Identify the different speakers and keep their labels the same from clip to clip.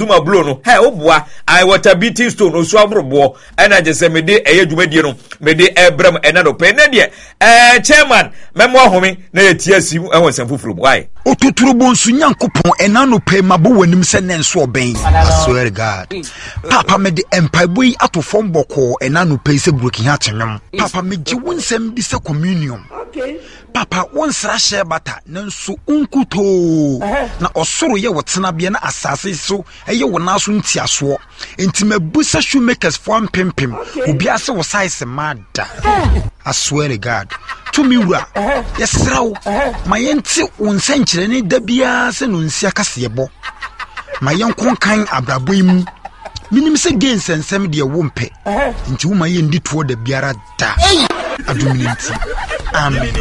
Speaker 1: Duma blow no hey obua I water beating stone osu abrobo ena je se mede eye dwumadie no mede ebram ena no pe na de chairman memo ahome na yetia simu ehon sanfufuru why
Speaker 2: otuturu bonsu nyankopon ena no pe mabo wanim se nenso oben I swear to God papa mede empaibo yi atofom boko ena no pe se broken ha chenem papa meji wonsem di se communion okay papa wonsra share bata nanso unkuto na osoro ye wotena bia na asase so eye wona so ntiaso enti mabusa shoemakers for pimpim obi ase wo size mada I swear to God to me wura yesrawo mayenti wonsenkyere ne da bia se no nsia kase yebo mayenkon kan abrabo imu minim se gen sensem de wo mpe nti wo maye ndi to da biara da aduminti amen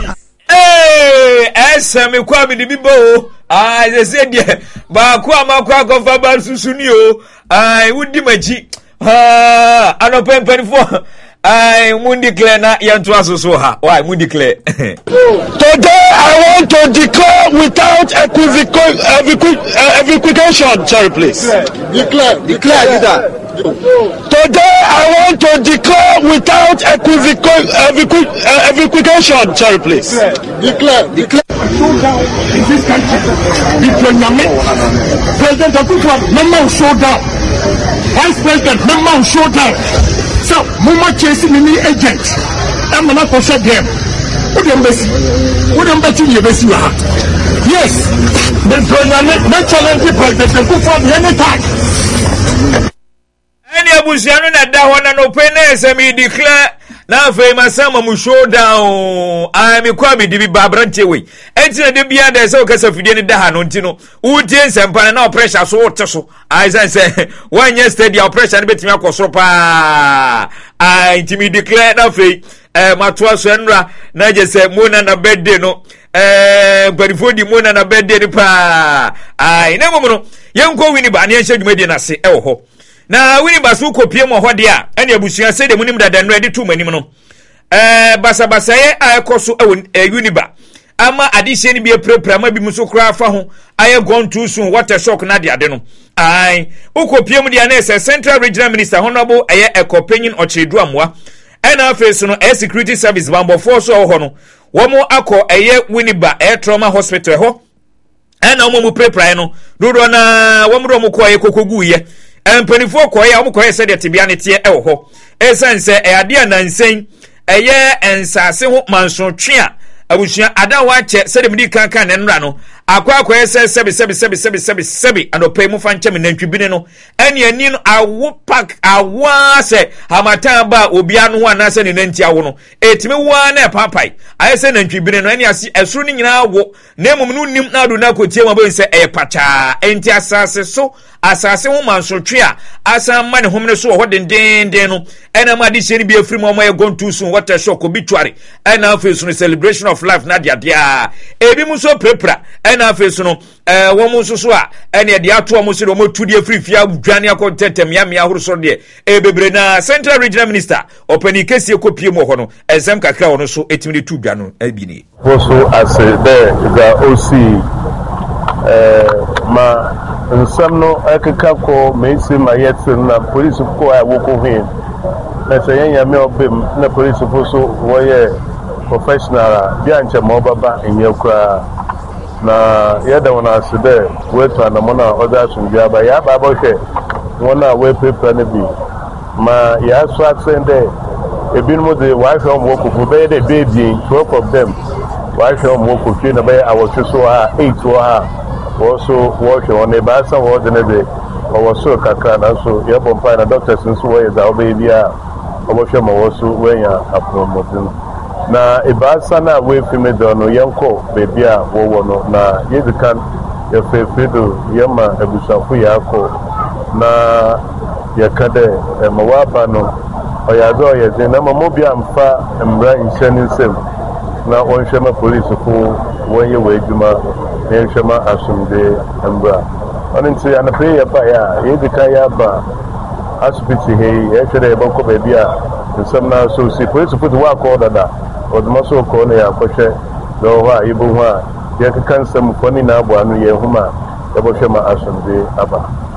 Speaker 1: esame kwa mi di bo they say there ba kwa makwa kofa ba susuni o wudi maji anopen 24 mundi declare na yantu asoso ha why mundi declare
Speaker 3: today I want to declare without equivocation. Sorry, please. Declare leader. Today I want to declare without equivocation. Sorry, please. Declare. Showdown in this country. President Akufo, member showdown. Vice President, member showdown. So, Muma chasing me agent. I'm not going to shut them. What do you bet you best you are? Yes. The challenge President Akufo anytime.
Speaker 1: Any abusiano na da wana no pene se mi declare na fe masama mu showdown mi kwa mi dibi babranche we enti na de bia da se o kasa fidie ni da ha no ntino utie nsempana na pressure so wote so I say one yesterday pressure ni betimi akosoro pa enti mi declare na fe matoa so enra na je se mona na birthday no barifodi mona na birthday ni pa na mo no yenko wini ba na yenhye dwumadi na se ho na wini basu kopie mo hode a ene abusua se de munim dada no ede tu manim no basa ye akoso uniba ama adihye ni bi prepare ma bi muso kra fa ho aye gone too soon water shock na de ade no ukopie mu de na se Central Regional Minister Honorable aye ekopenyin Ochedu Amwa ena face no security service bambo force ho no womo akọ aye winiba trauma hospital ho ena womo prepare no dodo na womo mo ko aye kokogu ye empanifo koye amukoye se de tibia ne tie ho esense ade anansen eye ensase ho manso twea abusua adawa che se de mdi kankan ne nra no akwa se sebi anopai mu fanche me nantwibine no ene ani no awo pack awa se hamatan ba obia no ho anase ne nanti awo no etime wa na papai aye se nantwibine no ene asi esuru ni nyina awo na emum no nim na do na kotie ma bo se pacha enti asase so asase ho manso twea asan ma ne homne so ho denden no ene ma de sheni bi afiri mo ma ye gone too soon water shock obituary ene afesu no celebration of life na dia ebi mu so prepra na face no womo soso a ene de ato omo se do mo tudi afiri fia dwane akontetem ya horo de bebre na Central Regional Minister opani kesi ekopie mo ho no exam kakra wono so etimde tu dwa no abini
Speaker 4: also as there the OC ma nsam no akeka ko meisi mayetse na police ko a woko hin na se yenya me obem na police so woye professional bi anche mo baba enyekura na yada wana aside wetu anamona oda sunbia ba ya baba hwe wona we prepare ne bi ma ya so asende ebinmu de wa hwe omo kofu be de baby 12 of them wa hwe omo kofu na be awoso so ha 8 wo ha also wo hwe on e ba sa wo de ne be owo so kakra na so ye bompa na doctors nso wo ye za obe bia obo hwe ma wo so wenya apromotin na ibasa na we fimedo no yenko bebi a wo no na yezikan ye fefedo yema abusafu yako na yakade mawaba no oyado ye na mamobi amfa mra inshani nsem na onhwema police ko wonye wadwuma na nhwema asumde mra onenti anape ye ba ya yezikan ya ba asupiti he ye twede boko bebi a nsem na so si police put wa ko dada odumaso ko ne yakwohwe do ho a ibu ho a ye kansam ko ni na abo anu ye huma ye bo hwema asumde aba